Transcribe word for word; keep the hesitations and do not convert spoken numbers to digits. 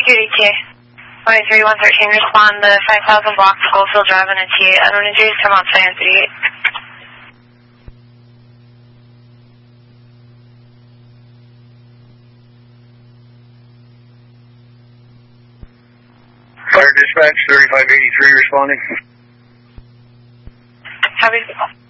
Security T A. one three one thirteen, respond to five thousand blocks of Goldfield Drive and a T A. Unknown injuries, come on, Cyan thirty-eight. Fire dispatch, thirty-five eighty-three responding. Copy.